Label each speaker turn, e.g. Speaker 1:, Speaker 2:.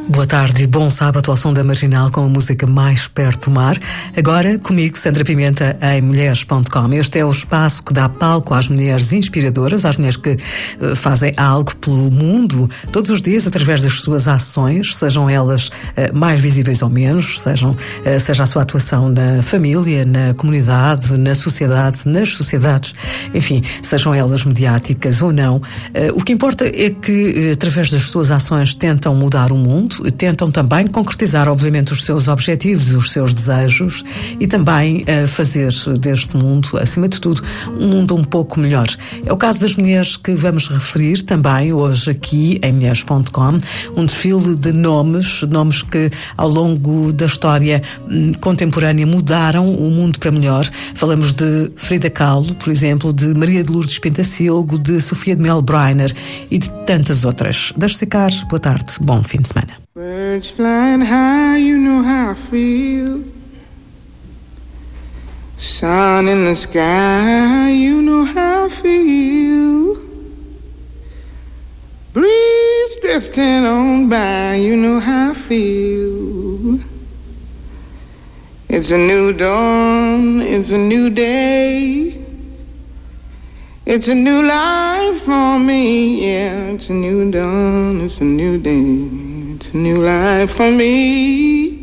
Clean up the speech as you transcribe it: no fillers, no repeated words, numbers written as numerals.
Speaker 1: Boa tarde e bom sábado ao som da Marginal com a música mais perto do mar. Agora comigo, Sandra Pimenta, em mulheres.com. Este é o espaço que dá palco às mulheres inspiradoras, às mulheres que fazem algo pelo mundo todos os dias através das suas ações, sejam elas mais visíveis ou menos, seja a sua atuação na família, na comunidade, na sociedade, nas sociedades, enfim, sejam elas mediáticas ou não. O que importa é que, através das suas ações, tentam mudar o mundo, tentam também concretizar, obviamente, os seus objetivos, os seus desejos e também fazer deste mundo, acima de tudo, um mundo um pouco melhor. É o caso das mulheres que vamos referir também hoje aqui em mulheres.com, um desfile de nomes que ao longo da história contemporânea mudaram o mundo para melhor. Falamos de Frida Kahlo, por exemplo, de Maria de Lourdes Pintacilgo, de Sofia de Mel Breiner e de tantas outras. Deixe-se ficar. Boa tarde, bom fim de semana.
Speaker 2: Birds flying high, you know how I feel. Sun in the sky, you know how I feel. Breeze drifting on by, you know how I feel. It's a new dawn, it's a new day. It's a new life for me, yeah. It's a new dawn, it's a new day. It's a new life for me.